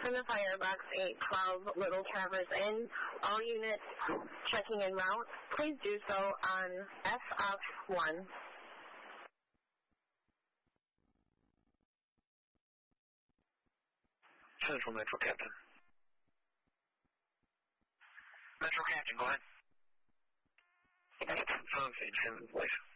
Center Firebox 812, Little Traverse Inn. All units checking en route, please do so on FF1. Central Metro Captain. Metro Captain, go ahead. Phone feed, 7 please.